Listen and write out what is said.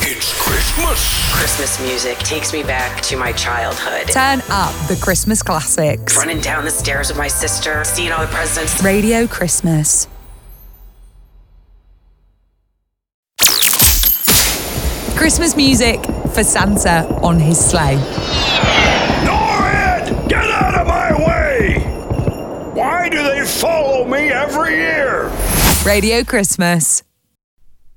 It's Christmas. Christmas music takes me back to my childhood. Turn up the Christmas classics. Running down the stairs with my sister, seeing all the presents. Radio Christmas. Christmas music for Santa on his sleigh. Norrid, get out of my way! Why do they follow me every year? Radio Christmas.